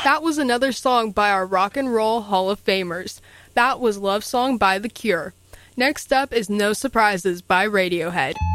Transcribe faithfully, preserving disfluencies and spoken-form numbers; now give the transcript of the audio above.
That was another song by our Rock and Roll Hall of Famers. That was Love Song by The Cure. Next up is No Surprises by Radiohead.